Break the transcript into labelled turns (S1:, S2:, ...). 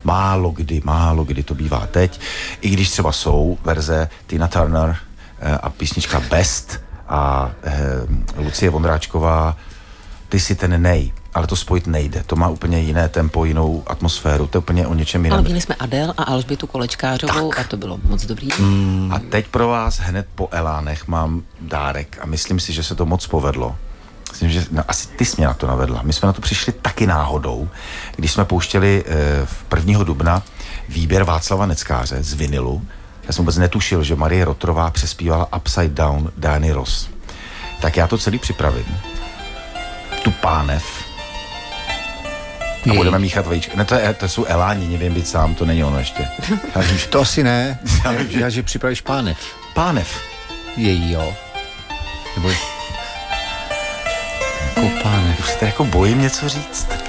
S1: Málo kdy to bývá teď, i když třeba jsou verze Tina Turner a písnička Best a Lucie Vondráčková, ty si ten nej, ale to spojit nejde. To má úplně jiné tempo, jinou atmosféru, to je úplně o něčem jiném.
S2: Ale měli jsme Adele a Alžbětu Kolečkářovou a to bylo moc dobrý.
S1: A teď pro vás hned po Elánech mám dárek a myslím si, že se to moc povedlo. Myslím, že asi ty jsi mě na to navedla. My jsme na to přišli taky náhodou, když jsme pouštěli v 1. dubna výběr Václava Neckáře z vinilu. Já jsem vůbec netušil, že Marie Rotrová přespívala Upside Down Diany Ross. Tak já to celý připravím. Tu pánev. A budeme míchat vajíčka. Ne, to jsou Eláni, nevím být sám, to není ono ještě.
S3: To asi ne. Já, že připravíš pánev.
S1: Pánev.
S3: Jo. Nebo jako pánev.
S1: Už se jako bojím něco říct.